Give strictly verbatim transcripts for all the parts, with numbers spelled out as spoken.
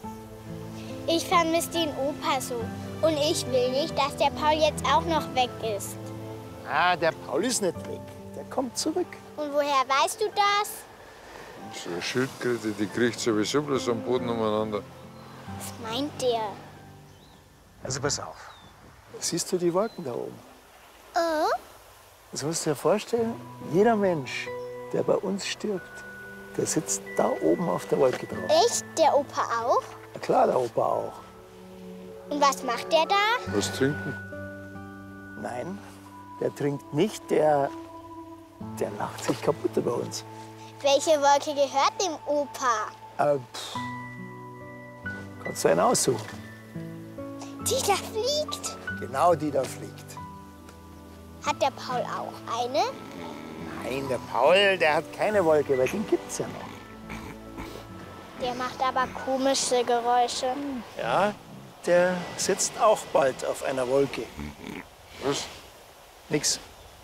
Ich vermisse den Opa so. Und ich will nicht, dass der Paul jetzt auch noch weg ist. Ah, der Paul ist nicht weg. Der kommt zurück. Und woher weißt du das? So eine Schildkröte, die kriegt sowieso bloß am Boden umeinander. Was meint der? Also pass auf. Siehst du die Wolken da oben? Oh? Das musst du dir vorstellen, jeder Mensch, der bei uns stirbt, der sitzt da oben auf der Wolke drauf. Echt? Der Opa auch? Na klar, der Opa auch. Und was macht der da? Was trinken? Nein, der trinkt nicht, der, der lacht sich kaputt über uns. Welche Wolke gehört dem Opa? Äh, pff, kannst du einen aussuchen? Die da fliegt. Genau die da fliegt. Hat der Paul auch eine? Nein, der Paul, der hat keine Wolke, weil den gibt's ja noch. Der macht aber komische Geräusche. Ja, der sitzt auch bald auf einer Wolke. Was? Nix.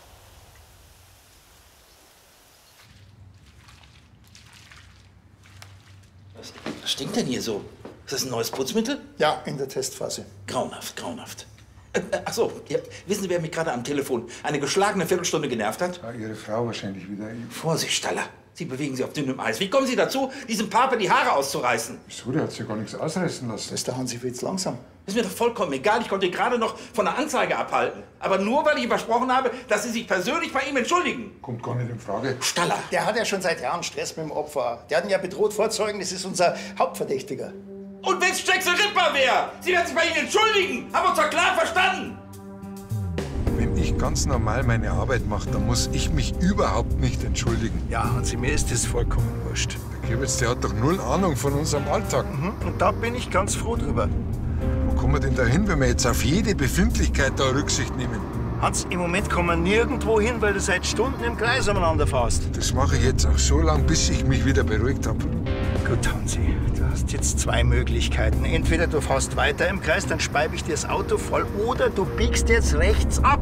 Was, was stinkt denn hier so? Ist das ein neues Putzmittel? Ja, in der Testphase. Grauenhaft, grauenhaft. Äh, äh, ach so, ja, wissen Sie, wer mich gerade am Telefon eine geschlagene Viertelstunde genervt hat? Ja, Ihre Frau wahrscheinlich wieder. Vorsicht, Staller. Sie bewegen sich auf dünnem Eis. Wie kommen Sie dazu, diesem Pape die Haare auszureißen? Wieso? Der hat sich ja gar nichts ausreißen lassen. Das ist der Hansi Fitz langsam. Ist mir doch vollkommen egal. Ich konnte ihn gerade noch von der Anzeige abhalten. Aber nur, weil ich ihm versprochen habe, dass Sie sich persönlich bei ihm entschuldigen. Kommt gar nicht in Frage. Staller. Der hat ja schon seit Jahren Stress mit dem Opfer. Der hat ihn ja bedroht vorzeugen, das ist unser Hauptverdächtiger. Und wenn's Jackson Ripper wäre? Sie werden sich bei Ihnen entschuldigen. Haben wir uns doch klar verstanden? Wenn ich ganz normal meine Arbeit mache, dann muss ich mich überhaupt nicht entschuldigen. Ja, Hansi, mir ist das vollkommen wurscht. Der Kiewitz, der hat doch null Ahnung von unserem Alltag. Mhm. Und da bin ich ganz froh drüber. Wo kommen wir denn da hin, wenn wir jetzt auf jede Befindlichkeit da Rücksicht nehmen? Hans, im Moment kommen wir nirgendwo hin, weil du seit Stunden im Kreis umeinander fährst. Das mache ich jetzt auch so lange, bis ich mich wieder beruhigt habe. Gut, Hansi, du hast jetzt zwei Möglichkeiten. Entweder du fährst weiter im Kreis, dann speibe ich dir das Auto voll, oder du biegst jetzt rechts ab.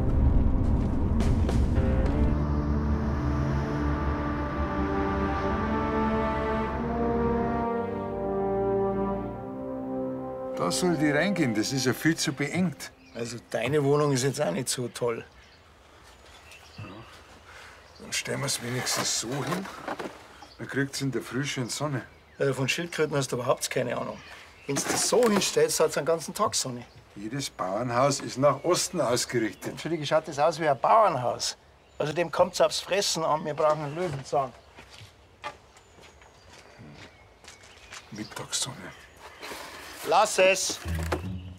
Da soll die reingehen, das ist ja viel zu beengt. Also deine Wohnung ist jetzt auch nicht so toll. Dann stellen wir es wenigstens so hin. Dann kriegt es in der Früh schön Sonne. Also von Schildkröten hast du überhaupt keine Ahnung. Wenn du das so hinstellst, hat es einen ganzen Tag Sonne. Jedes Bauernhaus ist nach Osten ausgerichtet. Entschuldige, schaut das aus wie ein Bauernhaus. Außerdem kommt es aufs Fressen an, wir brauchen einen Löwenzahn. Mittagssonne. Lass es!